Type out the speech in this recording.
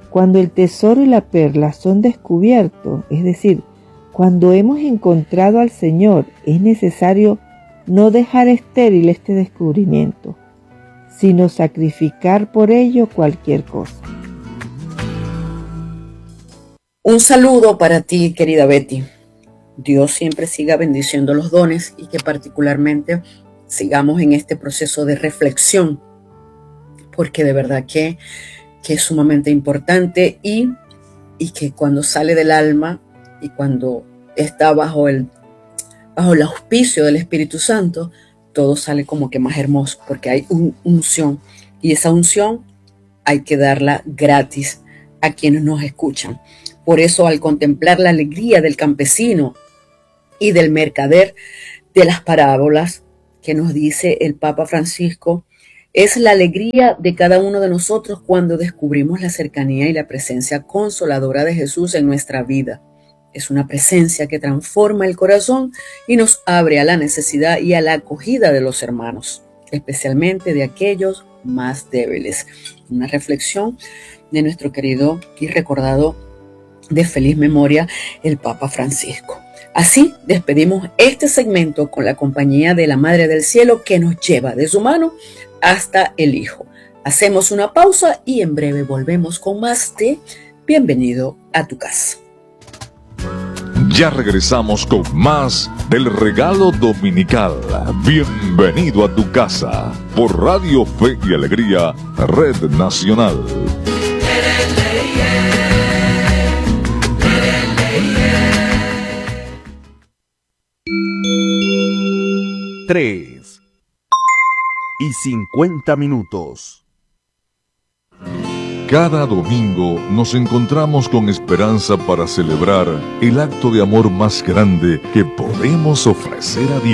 Cuando el tesoro y la perla son descubiertos, es decir, cuando hemos encontrado al Señor, es necesario no dejar estéril este descubrimiento, sino sacrificar por ello cualquier cosa. Un saludo para ti, querida Betty. Dios siempre siga bendiciendo los dones y que particularmente sigamos en este proceso de reflexión, porque de verdad que es sumamente importante y que cuando sale del alma y cuando está bajo el auspicio del Espíritu Santo, todo sale como que más hermoso, porque hay unción, y esa unción hay que darla gratis a quienes nos escuchan. Por eso, al contemplar la alegría del campesino y del mercader de las parábolas que nos dice el Papa Francisco, es la alegría de cada uno de nosotros cuando descubrimos la cercanía y la presencia consoladora de Jesús en nuestra vida. Es una presencia que transforma el corazón y nos abre a la necesidad y a la acogida de los hermanos, especialmente de aquellos más débiles. Una reflexión de nuestro querido y recordado de feliz memoria, el Papa Francisco. Así despedimos este segmento con la compañía de la Madre del Cielo que nos lleva de su mano hasta el Hijo. Hacemos una pausa y en breve volvemos con más de Bienvenido a tu casa. Ya regresamos con más del regalo dominical. Bienvenido a tu casa por Radio Fe y Alegría, Red Nacional. 3:50. Cada domingo nos encontramos con esperanza para celebrar el acto de amor más grande que podemos ofrecer a Dios.